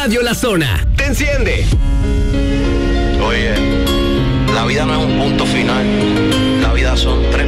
Radio La Zona te enciende. Oye, la vida no es un punto final, la vida son 3